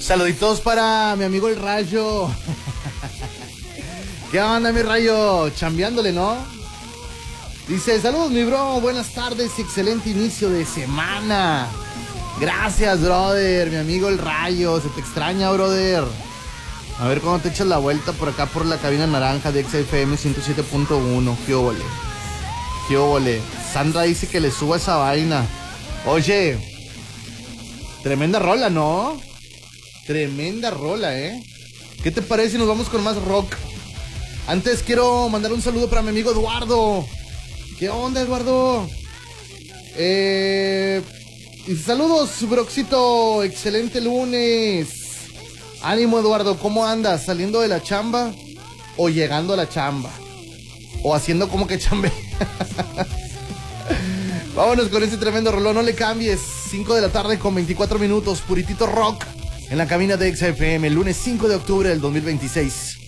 Saluditos para mi amigo el Rayo. ¿Qué onda, mi Rayo? Chambeándole, ¿no? Dice, saludos, mi bro, buenas tardes, excelente inicio de semana. Gracias, brother, mi amigo el Rayo, se te extraña, brother. A ver cuando te echas la vuelta por acá por la cabina naranja de XFM 107.1. ¿Qué óvole? ¿Qué óvole? Sandra dice que le suba esa vaina. Oye, tremenda rola, ¿no? Tremenda rola, ¿eh? ¿Qué te parece si nos vamos con más rock? Antes quiero mandar un saludo para mi amigo Eduardo. ¿Qué onda, Eduardo? Y saludos, Broxito. Excelente lunes. Ánimo, Eduardo. ¿Cómo andas? ¿Saliendo de la chamba? ¿O llegando a la chamba? ¿O haciendo como que chambe? Vámonos con este tremendo rolón. No le cambies. 5 de la tarde con 24 minutos. Puritito rock en la cabina de XFM. El lunes 5 de octubre del 2026.